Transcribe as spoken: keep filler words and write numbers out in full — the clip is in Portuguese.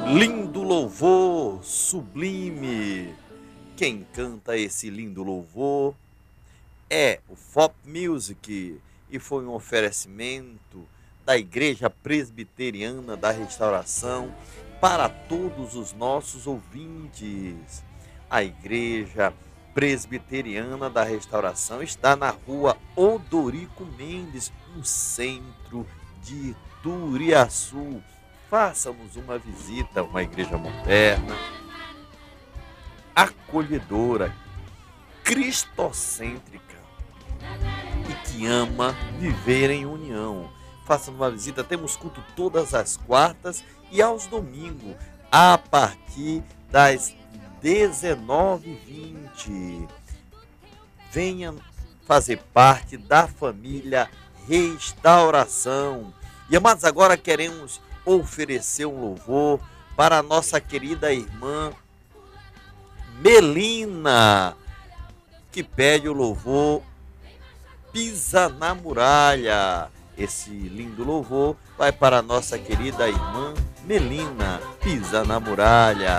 Lindo louvor, sublime. Quem canta esse lindo louvor é o Fop Music e foi um oferecimento da Igreja Presbiteriana da Restauração para todos os nossos ouvintes. A Igreja Presbiteriana da Restauração está na rua Odorico Mendes, no centro de Turiaçu. Faça-nos uma visita, uma igreja moderna, acolhedora, cristocêntrica e que ama viver em união. Faça-nos uma visita, temos culto todas as quartas e aos domingos, a partir das dezenove e vinte. Venha fazer parte da família Restauração. E amados, agora queremos oferecer um louvor para a nossa querida irmã Melina, que pede o louvor Pisa na Muralha. Esse lindo louvor vai para a nossa querida irmã Melina, Pisa na Muralha.